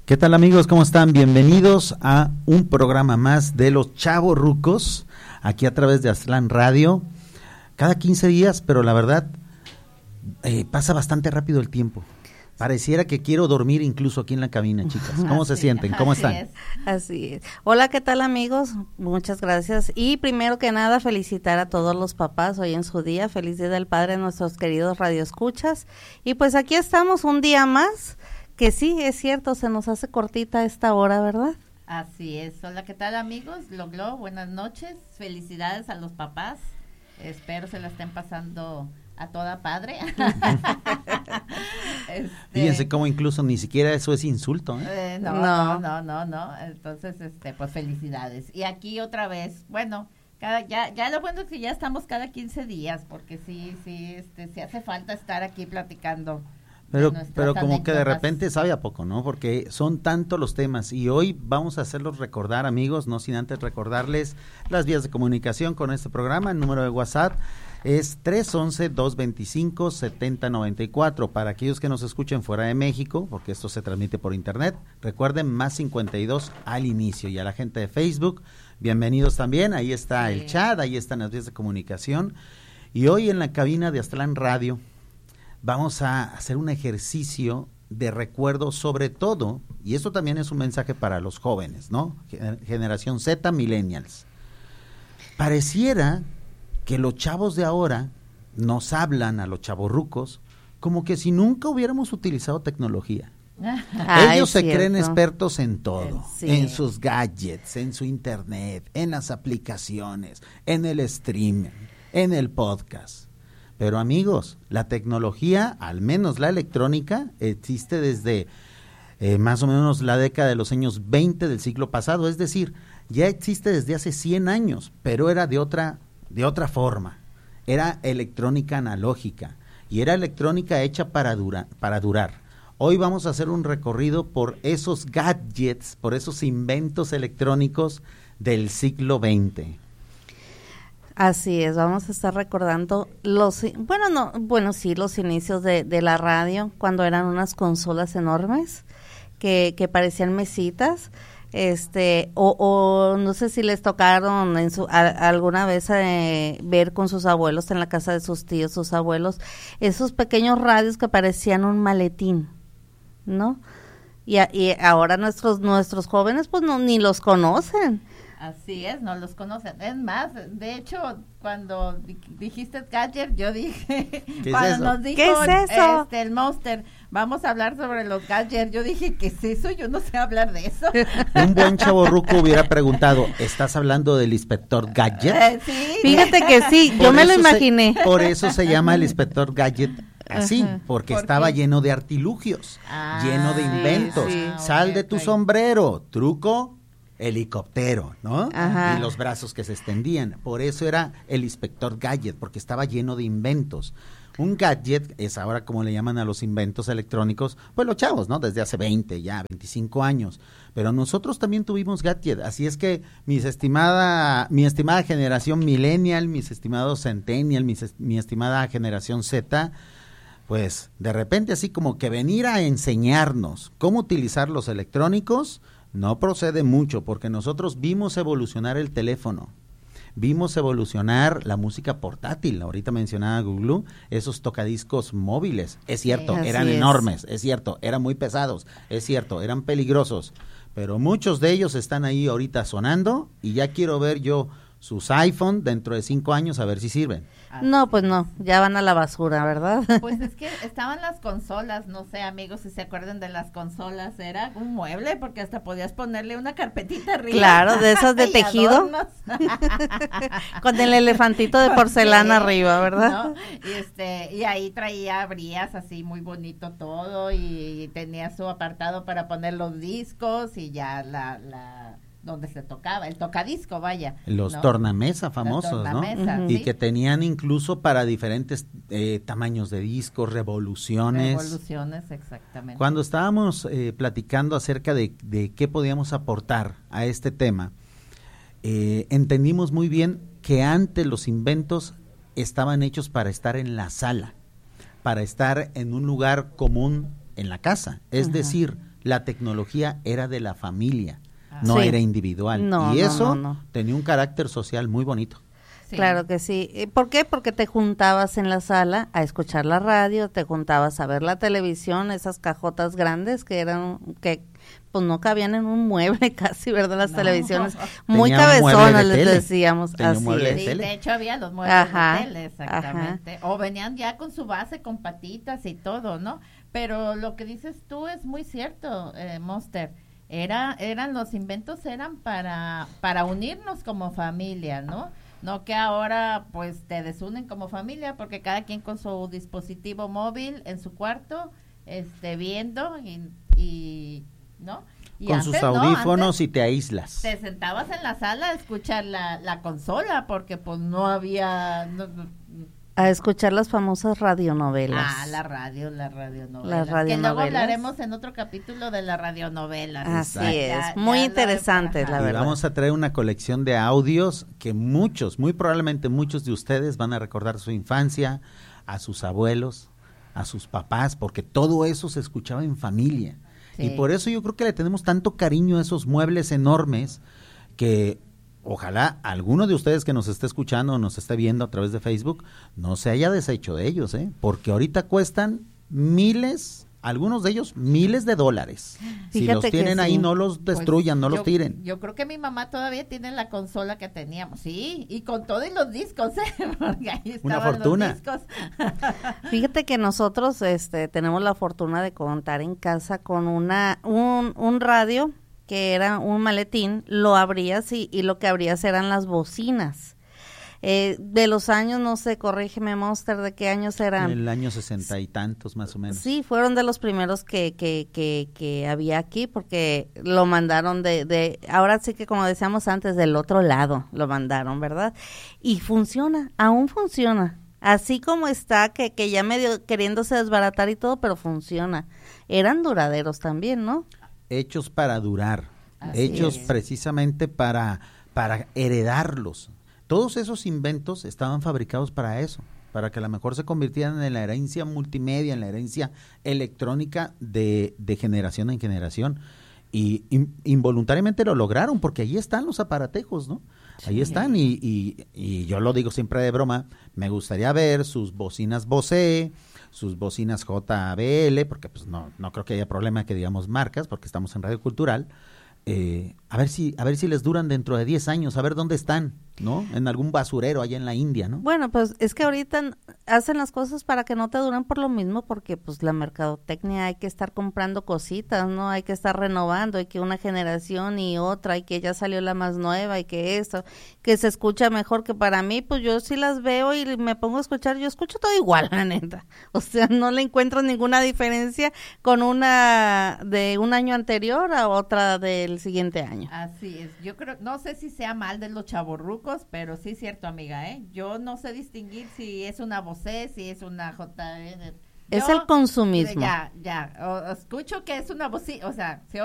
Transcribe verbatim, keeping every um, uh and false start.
¿Qué tal, amigos? ¿Cómo están? Bienvenidos a un programa más de los Chavorrucos, aquí a través de Aztlán Radio, cada quince días, pero la verdad eh, pasa bastante rápido el tiempo. Pareciera que quiero dormir incluso aquí en la cabina, chicas. ¿Cómo así, se sienten? ¿Cómo así están? Es, así es. Hola, ¿qué tal, amigos? Muchas gracias. Y primero que nada, felicitar a todos los papás hoy en su día. Feliz Día del Padre a nuestros queridos radioescuchas. Y pues aquí estamos un día más, que sí, es cierto, se nos hace cortita esta hora, ¿verdad? Así es. Hola, ¿qué tal, amigos? Loglo, buenas noches. Felicidades a los papás. Espero se la estén pasando a toda padre. este, Fíjense cómo incluso ni siquiera eso es insulto, ¿eh? Eh, no, no, no, no, no. Entonces, este, pues felicidades. Y aquí otra vez, bueno, cada, ya, ya lo bueno es que ya estamos cada quince días, porque sí, sí, este, sí hace falta estar aquí platicando. Pero, pero como que de repente sabe a poco, ¿no? Porque son tantos los temas y hoy vamos a hacerlos recordar, amigos, no sin antes recordarles las vías de comunicación con este programa. El número de WhatsApp es tres once, dos veinticinco, setenta noventa y cuatro. Para aquellos que nos escuchen fuera de México, porque esto se transmite por internet, recuerden más cincuenta y dos al inicio. Y a la gente de Facebook, bienvenidos también. Ahí está sí. el chat, ahí están las vías de comunicación. Y hoy en la cabina de Aztlán Radio vamos a hacer un ejercicio de recuerdo sobre todo, y esto también es un mensaje para los jóvenes, ¿no? Generación Z, millennials. Pareciera que los chavos de ahora nos hablan a los chavorrucos como que si nunca hubiéramos utilizado tecnología. Ay, Ellos se cierto. creen expertos en todo, sí. en sus gadgets, en su internet, en las aplicaciones, en el streaming, en el podcast. Pero amigos, la tecnología, al menos la electrónica, existe desde eh, más o menos la década de los años veinte del siglo pasado, es decir, ya existe desde hace cien años, pero era de otra, de otra forma, era electrónica analógica y era electrónica hecha para, dura, para durar. Hoy vamos a hacer un recorrido por esos gadgets, por esos inventos electrónicos del siglo veinte. Así es, vamos a estar recordando los, bueno, no, bueno, sí, los inicios de, de la radio, cuando eran unas consolas enormes que, que parecían mesitas, este, o, o no sé si les tocaron en su, a, alguna vez eh, ver con sus abuelos en la casa de sus tíos, sus abuelos, esos pequeños radios que parecían un maletín, ¿no? Y, a, y ahora nuestros, nuestros jóvenes pues no, ni los conocen. Así es, no los conocen. Es más, de hecho, cuando dijiste gadget, yo dije, ¿Qué cuando es eso? nos dijo ¿Qué es eso? Este, el Monster, vamos a hablar sobre los gadgets, yo dije, ¿qué es eso? Yo no sé hablar de eso. Un buen chavorruco hubiera preguntado, ¿estás hablando del inspector Gadget? Eh, sí. Fíjate que sí, yo Por me lo eso imaginé. Se, por eso se llama el inspector Gadget así, Ajá. porque ¿Por estaba qué? lleno de artilugios, Ah, lleno de inventos. sí. Sal Ok, de tu ok. sombrero, truco, helicóptero, ¿no? Ajá. Y los brazos que se extendían. Por eso era el inspector Gadget, porque estaba lleno de inventos. Un gadget es ahora como le llaman a los inventos electrónicos, pues los chavos, ¿no? Desde hace veinte, ya veinticinco años. Pero nosotros también tuvimos gadget, así es que mis estimada, mi estimada generación millennial, mis estimados centennial, mis, mi estimada generación Z, pues de repente así como que venir a enseñarnos cómo utilizar los electrónicos, no procede mucho, porque nosotros vimos evolucionar el teléfono, vimos evolucionar la música portátil, ahorita mencionaba Google, esos tocadiscos móviles, es cierto, Sí, eran así es. enormes, es cierto, eran muy pesados, es cierto, eran peligrosos, pero muchos de ellos están ahí ahorita sonando y ya quiero ver yo sus iPhone dentro de cinco años a ver si sirven. No, pues no, ya van a la basura, ¿verdad? Pues es que estaban las consolas, no sé, amigos, si se acuerdan de las consolas, era un mueble porque hasta podías ponerle una carpetita arriba. Claro, de esas de y tejido. adornos. Con el elefantito de porcelana Sí, arriba, ¿verdad? ¿no? Y este, y ahí traía, abrías así muy bonito todo y, y tenía su apartado para poner los discos y ya la, la donde se tocaba, el tocadisco, vaya. Los ¿no? tornamesa famosos, tornamesa, ¿no? sí. Y que tenían incluso para diferentes eh, tamaños de discos, revoluciones. Revoluciones, exactamente. Cuando estábamos eh, platicando acerca de, de qué podíamos aportar a este tema, eh, entendimos muy bien que antes los inventos estaban hechos para estar en la sala, para estar en un lugar común en la casa. Es Ajá. decir, la tecnología era de la familia, ah, no sí. era individual. No, y no, eso no, no. tenía un carácter social muy bonito. Sí. Claro que sí. ¿Por qué? Porque te juntabas en la sala a escuchar la radio, te juntabas a ver la televisión, esas cajotas grandes que eran, que pues no cabían en un mueble casi, ¿verdad? Las no. televisiones muy Tenía cabezonas, les decíamos. Tenía así un es. De, sí, de hecho había los muebles ajá, de tele, exactamente. Ajá. O venían ya con su base, con patitas y todo, ¿no? Pero lo que dices tú es muy cierto, eh, Monster. Era, eran los inventos eran para, para unirnos como familia, ¿no? No que ahora pues te desunen como familia porque cada quien con su dispositivo móvil en su cuarto, este, viendo y, y ¿no? Y con antes, sus audífonos no, y te aíslas. Te sentabas en la sala a escuchar la, la consola porque pues no había... No, no, a escuchar las famosas radionovelas. Ah, la radio, la radionovela. Las radionovelas. Que luego hablaremos en otro capítulo de las radionovelas. Así Exacto. es, ya, muy ya interesante, la verdad. Y vamos a traer una colección de audios que muchos, muy probablemente muchos de ustedes van a recordar su infancia, a sus abuelos, a sus papás, porque todo eso se escuchaba en familia. Sí. Y por eso yo creo que le tenemos tanto cariño a esos muebles enormes que... Ojalá alguno de ustedes que nos esté escuchando o nos esté viendo a través de Facebook no se haya deshecho de ellos, ¿eh? Porque ahorita cuestan miles, algunos de ellos miles de dólares. Fíjate si los tienen ahí, sí. no los destruyan, pues no yo, los tiren. Yo creo que mi mamá todavía tiene la consola que teníamos, sí, y con todos los discos, ¿eh? Porque ahí estaban una fortuna. Los discos. Fíjate que nosotros este, tenemos la fortuna de contar en casa con una un, un radio que era un maletín, lo abrías y, y lo que abrías eran las bocinas. Eh, de los años, no sé, corrígeme, Monster, ¿de qué años eran? En el año sesenta y tantos, más o menos. Sí, fueron de los primeros que, que, que, que había aquí, porque lo mandaron de, de, ahora sí que como decíamos antes, del otro lado lo mandaron, ¿verdad? Y funciona, aún funciona. Así como está, que, que ya medio queriéndose desbaratar y todo, pero funciona. Eran duraderos también, ¿no? Hechos para durar, Así hechos es. precisamente para, para heredarlos. Todos esos inventos estaban fabricados para eso, para que a lo mejor se convirtieran en la herencia multimedia, en la herencia electrónica de, de generación en generación. Y in, involuntariamente lo lograron, porque ahí están los aparatejos, ¿no? Sí. Ahí están, y, y, y yo lo digo siempre de broma, me gustaría ver sus bocinas Bose, sus bocinas J B L, porque pues no, no creo que haya problema que digamos marcas, porque estamos en Radio Cultural, eh, a ver si, a ver si les duran dentro de diez años, a ver dónde están, ¿no? En algún basurero allá en la India, ¿no? Bueno, pues es que ahorita hacen las cosas para que no te duren por lo mismo, porque pues la mercadotecnia hay que estar comprando cositas, ¿no? Hay que estar renovando, hay que una generación y otra, y que ya salió la más nueva, y que eso, que se escucha mejor, que para mí, pues yo sí las veo y me pongo a escuchar, yo escucho todo igual, la neta. O sea, no le encuentro ninguna diferencia con una de un año anterior a otra del siguiente año. Así es, yo creo, no sé si sea mal de los chavorrucos, pero sí es cierto, amiga, ¿eh? Yo no sé distinguir si es una Bose, si es una J B L. Es el consumismo. Ya, ya, o, escucho que es una Bose, o sea, se